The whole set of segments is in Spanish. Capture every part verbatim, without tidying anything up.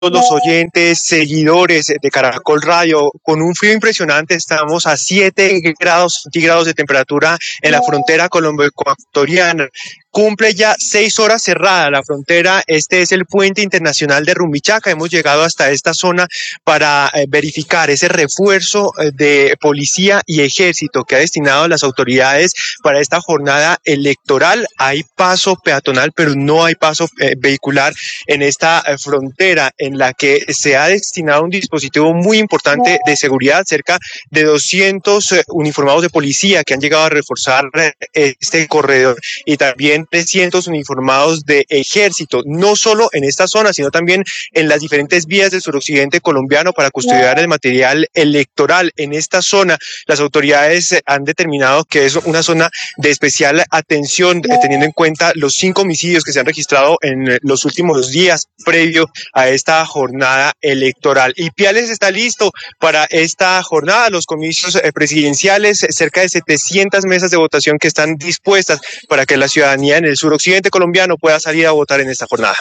los oyentes, seguidores de Caracol Radio. Con un frío impresionante, estamos a siete grados centígrados de temperatura en la frontera colombo-ecuatoriana. Cumple ya seis horas cerrada la frontera. Este es el puente internacional de Rumichaca. Hemos llegado hasta esta zona para eh, verificar ese refuerzo eh, de policía y ejército que ha destinado las autoridades para esta jornada electoral. Hay paso peatonal, pero no hay paso eh, vehicular en esta eh, frontera, en la que se ha destinado un dispositivo muy importante de seguridad, cerca de doscientos eh, uniformados de policía que han llegado a reforzar eh, este corredor, y también trescientos uniformados de ejército, no solo en esta zona, sino también en las diferentes vías del suroccidente colombiano para custodiar el material electoral. En esta zona, las autoridades han determinado que es una zona de especial atención, teniendo en cuenta los cinco homicidios que se han registrado en los últimos días previo a esta jornada electoral. Ipiales está listo para esta jornada, los comicios presidenciales, cerca de setecientas mesas de votación que están dispuestas para que la ciudadanía en el suroccidente colombiano pueda salir a votar en esta jornada.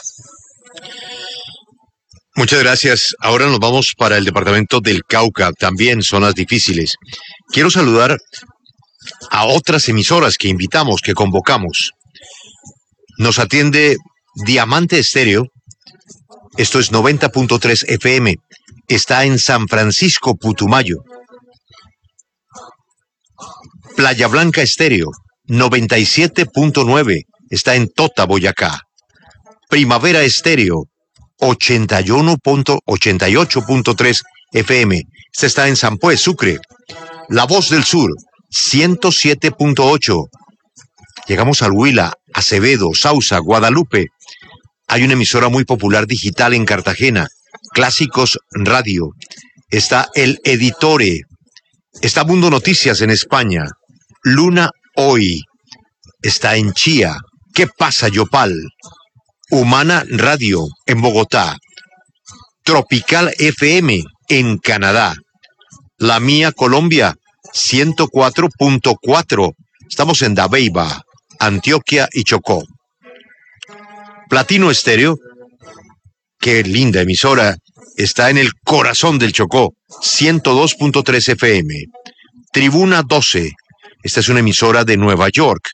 Muchas gracias. Ahora nos vamos para el departamento del Cauca, también zonas difíciles. Quiero saludar a otras emisoras que invitamos, que convocamos. Nos atiende Diamante Estéreo, esto es noventa punto tres F M, está en San Francisco, Putumayo. Playa Blanca Estéreo, noventa y siete punto nueve, está en Tota, Boyacá. Primavera Estéreo, ochenta y uno punto ochenta y ocho punto tres F M, este está en Sampué, Sucre. La Voz del Sur, ciento siete punto ocho. Llegamos al Huila, Acevedo, Sausa, Guadalupe. Hay una emisora muy popular digital en Cartagena, Clásicos Radio. Está El Editore. Está Mundo Noticias en España. Luna Hoy. Está en Chía. ¿Qué pasa, Yopal? Humana Radio en Bogotá. Tropical F M en Canadá. La Mía Colombia, ciento cuatro punto cuatro. Estamos en Dabeiba, Antioquia y Chocó. Platino Estéreo, qué linda emisora, está en el corazón del Chocó, ciento dos punto tres F M. Tribuna doce, esta es una emisora de Nueva York.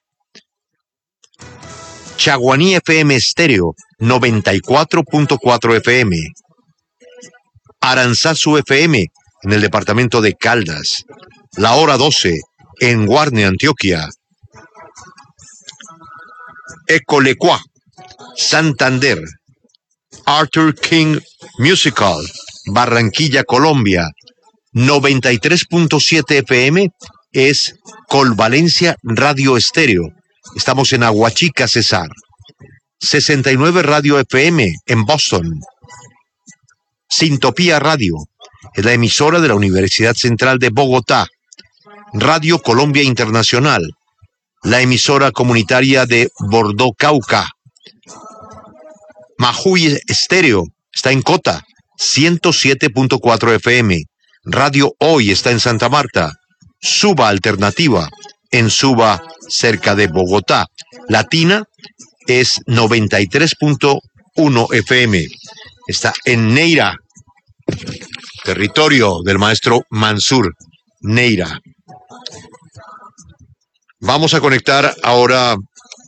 Chaguaní F M Estéreo, noventa y cuatro punto cuatro F M. Aranzazu F M, en el departamento de Caldas. La Hora doce, en Guarne, Antioquia. Ecolecuá, Santander. Arthur King Musical, Barranquilla, Colombia. noventa y tres punto siete F M es Colvalencia Radio Estéreo. Estamos en Aguachica, Cesar. sesenta y nueve Radio F M en Boston. Sintopía Radio es la emisora de la Universidad Central de Bogotá. Radio Colombia Internacional, la emisora comunitaria de Bordó, Cauca. Majuy Estéreo está en Cota, ciento siete punto cuatro F M. Radio Hoy está en Santa Marta. Suba Alternativa en Suba, cerca de Bogotá. Latina es noventa y tres punto uno F M. Está en Neira, territorio del maestro Mansur. Neira. Vamos a conectar ahora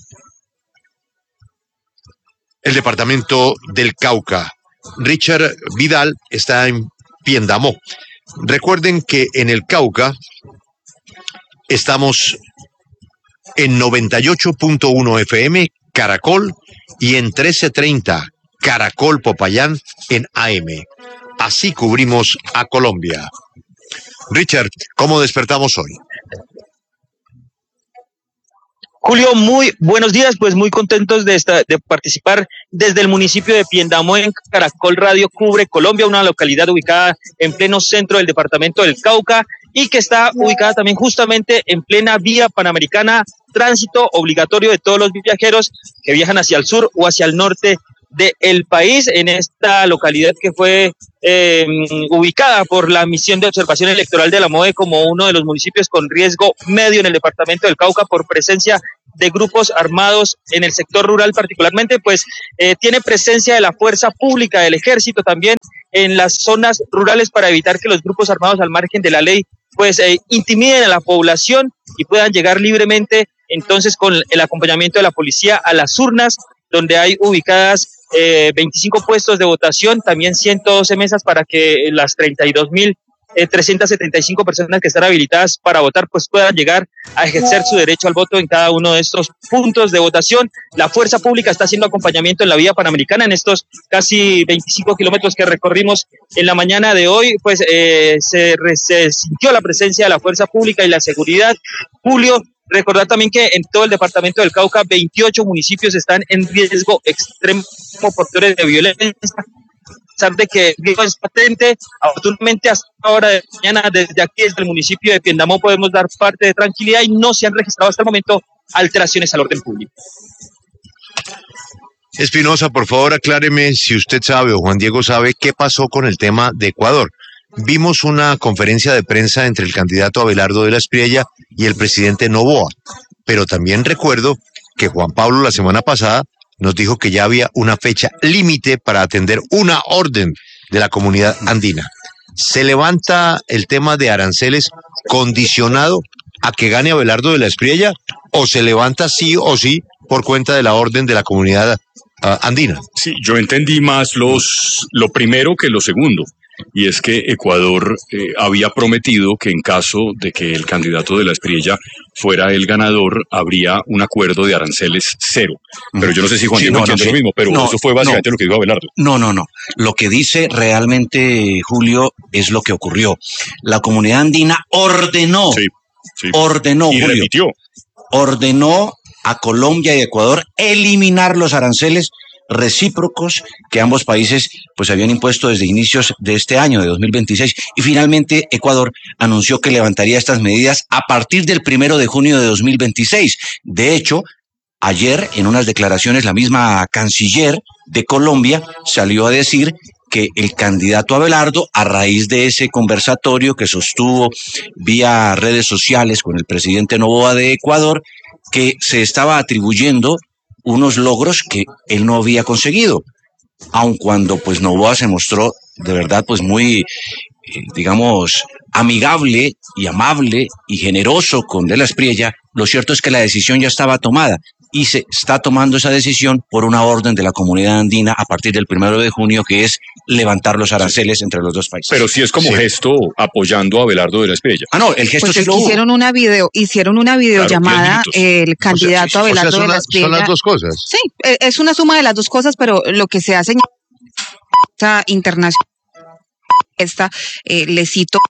el departamento del Cauca. Richard Vidal está en Piendamó. Recuerden que en el Cauca estamos en noventa y ocho punto uno F M Caracol y en trece treinta Caracol Popayán en A M. Así cubrimos a Colombia. Richard, ¿cómo despertamos hoy? Julio, muy buenos días, pues muy contentos de, esta, de participar desde el municipio de Piendamó en Caracol Radio Cubre Colombia, una localidad ubicada en pleno centro del departamento del Cauca y que está ubicada también justamente en plena vía panamericana, tránsito obligatorio de todos los viajeros que viajan hacia el sur o hacia el norte del país, en esta localidad que fue eh, ubicada por la misión de observación electoral de la MOE como uno de los municipios con riesgo medio en el departamento del Cauca por presencia de grupos armados en el sector rural particularmente, pues eh, tiene presencia de la fuerza pública, del ejército también en las zonas rurales para evitar que los grupos armados al margen de la ley pues eh, intimiden a la población y puedan llegar libremente entonces con el acompañamiento de la policía a las urnas, donde hay ubicadas eh, veinticinco puestos de votación, también ciento doce mesas para que las treinta y dos mil trescientas setenta y cinco personas que están habilitadas para votar pues puedan llegar a ejercer su derecho al voto en cada uno de estos puntos de votación. La fuerza pública está haciendo acompañamiento en la vía panamericana en estos casi veinticinco kilómetros que recorrimos en la mañana de hoy, pues eh, se, se sintió la presencia de la fuerza pública y la seguridad. Julio, recordar también que en todo el departamento del Cauca veintiocho municipios están en riesgo extremo por factores de violencia. A pesar de que el riesgo es patente, afortunadamente hasta ahora de mañana desde aquí, desde el municipio de Piendamó, podemos dar parte de tranquilidad y no se han registrado hasta el momento alteraciones al orden público. Espinosa, por favor, acláreme si usted sabe o Juan Diego sabe qué pasó con el tema de Ecuador. Vimos una conferencia de prensa entre el candidato Abelardo de la Espriella y el presidente Noboa, pero también recuerdo que Juan Pablo la semana pasada nos dijo que ya había una fecha límite para atender una orden de la comunidad andina. ¿Se levanta el tema de aranceles condicionado a que gane Abelardo de la Espriella o se levanta sí o sí por cuenta de la orden de la comunidad uh, andina? Sí, yo entendí más los lo primero que lo segundo. Y es que Ecuador eh, había prometido que en caso de que el candidato de la Espriella fuera el ganador, habría un acuerdo de aranceles cero. Pero yo no sé si Juan sí, Diego no, entiende no, lo mismo, pero no, eso fue básicamente no, lo que dijo Abelardo. No, no, no. Lo que dice realmente Julio es lo que ocurrió. La comunidad andina ordenó, sí, sí. ordenó, y Julio, repitió. ordenó a Colombia y Ecuador eliminar los aranceles recíprocos que ambos países pues habían impuesto desde inicios de este año, de dos mil veintiséis, y finalmente Ecuador anunció que levantaría estas medidas a partir del primero de junio de dos mil veintiséis. De hecho, ayer en unas declaraciones la misma canciller de Colombia salió a decir que el candidato Abelardo, a raíz de ese conversatorio que sostuvo vía redes sociales con el presidente Noboa de Ecuador, que se estaba atribuyendo unos logros que él no había conseguido, aun cuando pues Noboa se mostró de verdad pues muy, eh, digamos, amigable y amable y generoso con De la Espriella. Lo cierto es que la decisión ya estaba tomada y se está tomando esa decisión por una orden de la comunidad andina a partir del primero de junio, que es levantar los aranceles entre los dos países. Pero sí es como sí. gesto apoyando a Abelardo de la Espriella. Ah, no, el gesto pues sí es lo que hubo. hicieron una video, hicieron una videollamada, claro, el candidato o sea, Abelardo o sea, de la Espriella. Son las dos cosas. Sí, es una suma de las dos cosas, pero lo que se hace internacional, esta, eh, le cito.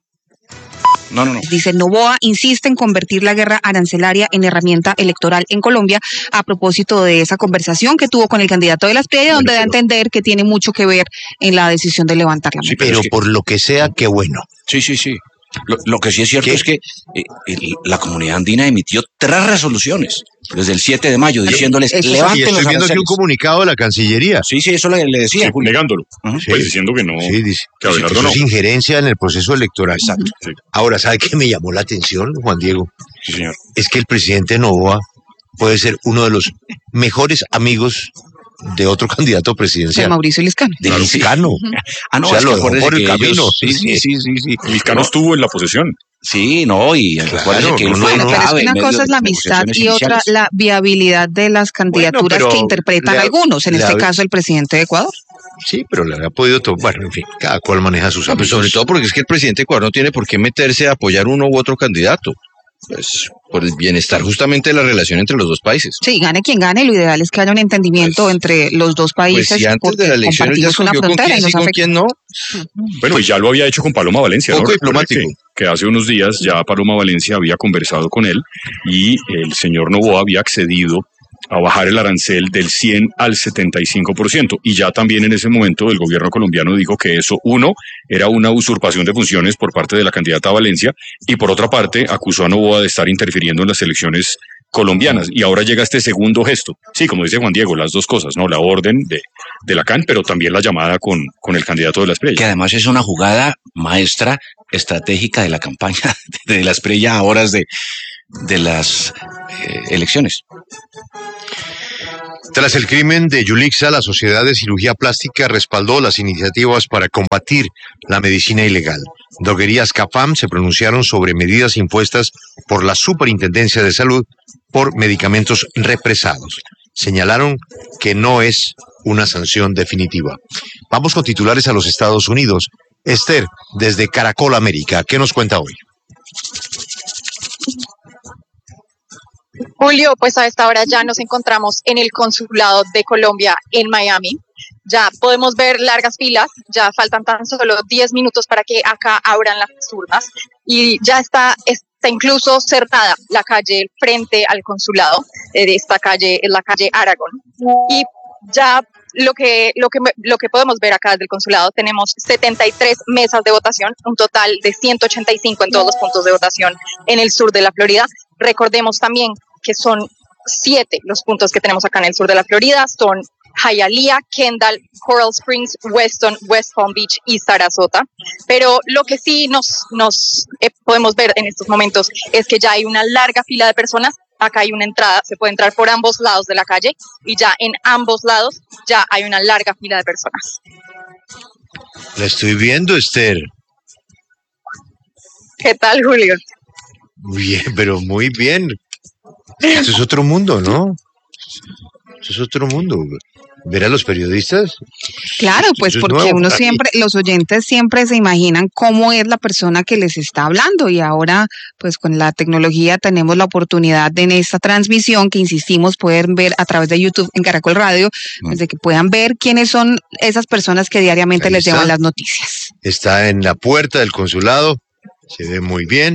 No, no, no. Dice, Noboa insiste en convertir la guerra arancelaria en herramienta electoral en Colombia, a propósito de esa conversación que tuvo con el candidato de la Espriella, bueno, donde da a entender que tiene mucho que ver en la decisión de levantar la sí, pero, pero es que, por lo que sea, qué bueno. Sí, sí, sí. Lo, lo que sí es cierto ¿Qué? es que eh, el, la comunidad andina emitió tres resoluciones desde el siete de mayo diciéndoles eso, levanten y estoy los viendo aranceles. Aquí un comunicado de la Cancillería. Sí, sí, eso le, le decía. Sí, negándolo, uh-huh. pues diciendo que no. Sí, dice, que Abelardo eso no. es injerencia en el proceso electoral. Exacto. Sí. Ahora, ¿sabe qué me llamó la atención, Juan Diego? Sí, señor. Es que el presidente Noboa puede ser uno de los mejores amigos de otro candidato presidencial. De Mauricio Liscano. De claro, Liscano. Sí. Ah, no, o sea, es lo que dejó por el camino. Ellos, sí, sí, sí, sí, sí. Liscano no. estuvo en la posesión. Sí, no, y claro, que él no, fue no, pero es que una cosa es la amistad y iniciales. Otra la viabilidad de las candidaturas bueno, que interpretan ha, algunos, en este ha, caso el presidente de Ecuador. Sí, pero le ha podido tomar, bueno, en fin, cada cual maneja sus amigos. Sobre todo porque es que el presidente de Ecuador no tiene por qué meterse a apoyar uno u otro candidato. Pues por el bienestar justamente de la relación entre los dos países. Sí, gane quien gane, lo ideal es que haya un entendimiento pues, entre los dos países. Pues si antes de la elección ya una frontera con quién, y con quién no. Bueno, y ya lo había hecho con Paloma Valencia, poco ¿no? diplomático. Que, que hace unos días ya Paloma Valencia había conversado con él y el señor Noboa había accedido a bajar el arancel del cien al setenta y cinco por ciento. Y ya también en ese momento el gobierno colombiano dijo que eso, uno, era una usurpación de funciones por parte de la candidata Valencia y por otra parte acusó a Noboa de estar interfiriendo en las elecciones colombianas. Y ahora llega este segundo gesto. Sí, como dice Juan Diego, las dos cosas, ¿no? La orden de, de la C A N, pero también la llamada con, con el candidato de la Espriella. Que además es una jugada maestra estratégica de la campaña de la Espriella a horas de, de las eh, elecciones. Tras el crimen de Yulixa, la Sociedad de Cirugía Plástica respaldó las iniciativas para combatir la medicina ilegal. Droguerías CAFAM se pronunciaron sobre medidas impuestas por la Superintendencia de Salud por medicamentos represados. Señalaron que no es una sanción definitiva. Vamos con titulares a los Estados Unidos. Esther, desde Caracol América, ¿qué nos cuenta hoy? Julio, pues a esta hora ya nos encontramos en el consulado de Colombia en Miami. Ya podemos ver largas filas, ya faltan tan solo diez minutos para que acá abran las urnas y ya está, está incluso cerrada la calle frente al consulado. Eh, esta calle es la calle Aragón. Y ya lo que, lo que, lo que podemos ver acá del consulado, tenemos setenta y tres mesas de votación, un total de ciento ochenta y cinco en todos los puntos de votación en el sur de la Florida. Recordemos también que son siete los puntos que tenemos acá en el sur de la Florida, son Hialeah, Kendall, Coral Springs, Weston, West Palm Beach y Sarasota. Pero lo que sí nos, nos eh, podemos ver en estos momentos es que ya hay una larga fila de personas. Acá hay una entrada, se puede entrar por ambos lados de la calle y ya en ambos lados ya hay una larga fila de personas. La estoy viendo, Esther. ¿Qué tal, Julio? Bien, pero muy bien. Eso es otro mundo, ¿no? Eso es otro mundo. ¿Ver a los periodistas? Claro, pues Eso es porque nuevo uno para mí. siempre, los oyentes siempre se imaginan cómo es la persona que les está hablando y ahora pues con la tecnología tenemos la oportunidad de en esta transmisión que insistimos pueden ver a través de YouTube en Caracol Radio, pues, de que puedan ver quiénes son esas personas que diariamente Ahí les está. llevan las noticias. Está en la puerta del consulado, se ve muy bien.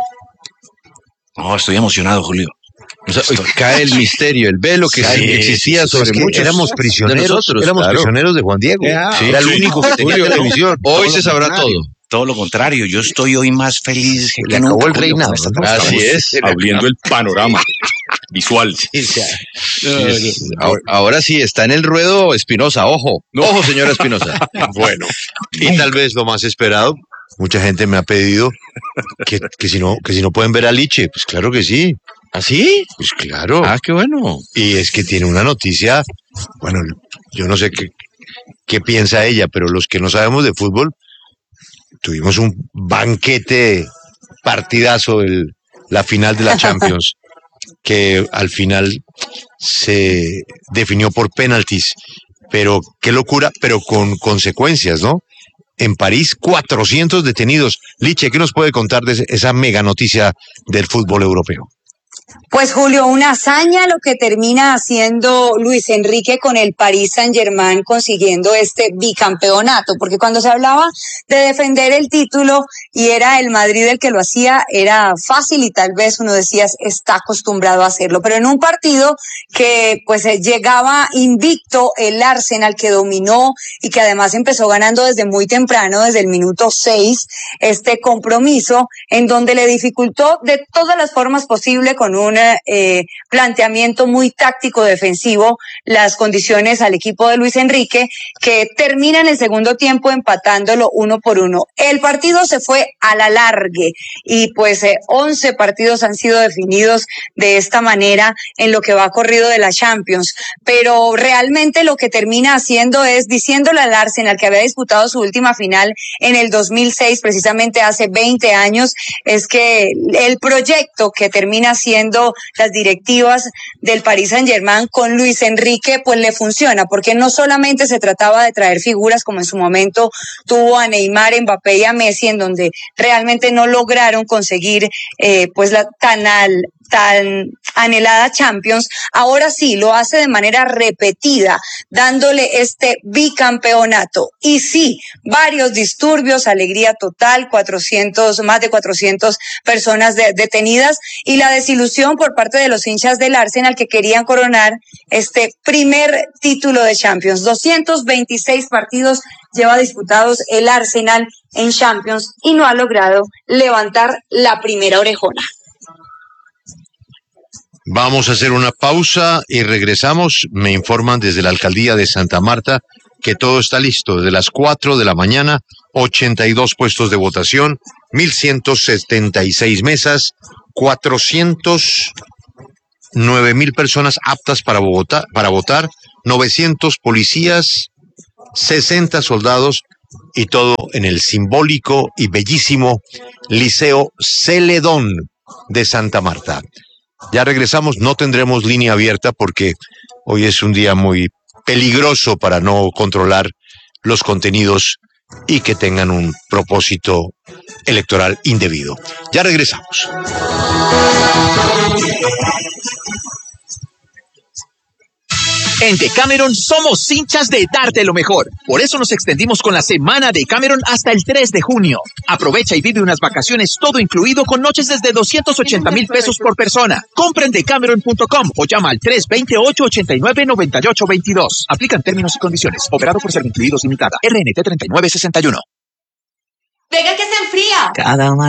No, estoy emocionado, Julio. O sea, cae el misterio, el velo que Sí, existía sí, sí, sobre es que muchos éramos de prisioneros, nosotros, éramos claro. prisioneros de Juan Diego. Sí, Era el sí. único que tenía Julio, televisión. Hoy Todo se lo sabrá contrario, todo. Todo lo contrario, yo estoy hoy más feliz que Le nunca. acabó el Julio, reinado, con esta ¿no? transmisión. Así es. Abriendo el panorama visual. Ahora, ahora sí, está en el ruedo Espinosa, ojo. Ojo, señora Espinosa. Bueno, y tal vez lo más esperado, mucha gente me ha pedido que, que si no que si no pueden ver a Liche, pues claro que sí, ¿Así? pues claro. Ah, qué bueno. Y es que tiene una noticia, bueno, yo no sé qué, qué piensa ella, pero los que no sabemos de fútbol, tuvimos un banquete partidazo, el, la final de la Champions, que al final se definió por penaltis, pero qué locura, pero con consecuencias, ¿no? En París, cuatrocientos detenidos. Liche, ¿qué nos puede contar de esa mega noticia del fútbol europeo? Pues Julio, una hazaña lo que termina haciendo Luis Enrique con el Paris Saint-Germain consiguiendo este bicampeonato, porque cuando se hablaba de defender el título y era el Madrid el que lo hacía, era fácil y tal vez uno decía está acostumbrado a hacerlo, pero en un partido que pues llegaba invicto el Arsenal, que dominó y que además empezó ganando desde muy temprano, desde el minuto seis, este compromiso en donde le dificultó de todas las formas posibles con un eh, planteamiento muy táctico defensivo las condiciones al equipo de Luis Enrique, que termina en el segundo tiempo empatándolo uno por uno. El partido se fue a la largue y pues eh, once partidos han sido definidos de esta manera en lo que va corrido de la Champions, pero realmente lo que termina haciendo es diciéndole al Arsenal, que había disputado su última final en el dos mil seis, precisamente hace veinte años, es que el proyecto que termina siendo las directivas del Paris Saint-Germain con Luis Enrique pues le funciona, porque no solamente se trataba de traer figuras como en su momento tuvo a Neymar, Mbappé y a Messi, en donde realmente no lograron conseguir eh, pues la tan al tan anhelada Champions, ahora sí lo hace de manera repetida, dándole este bicampeonato. Y sí, varios disturbios, alegría total, cuatrocientos, más de cuatrocientas personas de, detenidas y la desilusión por parte de los hinchas del Arsenal que querían coronar este primer título de Champions. doscientos veintiséis partidos lleva disputados el Arsenal en Champions y no ha logrado levantar la primera orejona. Vamos a hacer una pausa y regresamos. Me informan desde la alcaldía de Santa Marta que todo está listo. Desde las cuatro de la mañana, ochenta y dos puestos de votación, mil ciento setenta y seis mesas, cuatrocientos nueve mil personas aptas para votar, para votar, novecientos policías, sesenta soldados y todo en el simbólico y bellísimo Liceo Celedón de Santa Marta. Ya regresamos, no tendremos línea abierta porque hoy es un día muy peligroso para no controlar los contenidos y que tengan un propósito electoral indebido. Ya regresamos. En Decameron somos hinchas de darte lo mejor. Por eso nos extendimos con la semana de Decameron hasta el tres de junio. Aprovecha y vive unas vacaciones todo incluido con noches desde doscientos ochenta mil pesos por persona. Compra en decameron punto com o llama al tres dos ocho, ocho nueve, nueve ocho dos dos. Aplican términos y condiciones. Operado por Servincluidos Limitada. R N T treinta y nueve sesenta y uno. Venga que se enfría. Cada